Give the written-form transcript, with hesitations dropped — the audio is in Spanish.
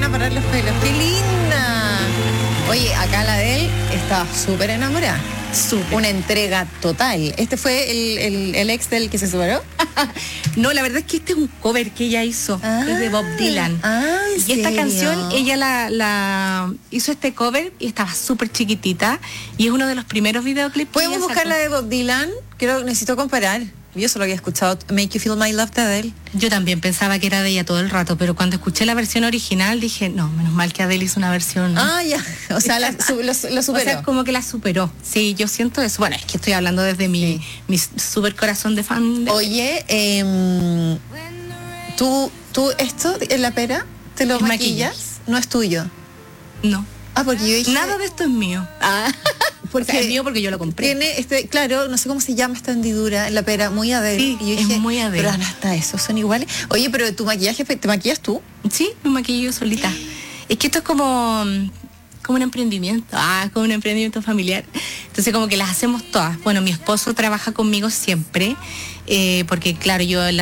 van a parar los pelos. ¡Qué linda! Oye, acá la de él está súper enamorada. Súper. Una entrega total. ¿Este fue el ex del que se separó? No, la verdad es que este es un cover que ella hizo. Es de Bob Dylan. ¿En Y esta serio? canción, ella la hizo este cover y estaba súper chiquitita. Y es uno de los primeros videoclips que ¿Podemos ella buscar sacó. la de Bob Dylan? Necesito comparar. Yo solo había escuchado Make You Feel My Love de Adele. Yo también pensaba que era de ella todo el rato, pero cuando escuché la versión original dije, no, menos mal que Adele hizo una versión. Ya. O sea, lo superó. O sea, como que la superó. Sí, yo siento eso. Bueno, es que estoy hablando desde mi super corazón de fan. Oye, ¿tú esto en la pera te lo Es maquillas? No es tuyo. No. Porque yo dije... Nada de esto es mío. Porque O sea, es mío porque yo lo compré. Tiene, claro, no sé cómo se llama esta hendidura en la pera, muy Adele. Sí, y yo es dije, muy Adele. pero hasta eso son iguales. Oye, pero tu maquillaje, ¿te maquillas tú? Sí, me maquillo yo solita. Es que esto es como un emprendimiento, como un emprendimiento familiar. Entonces como que las hacemos todas. Bueno, mi esposo trabaja conmigo siempre, porque claro, yo en la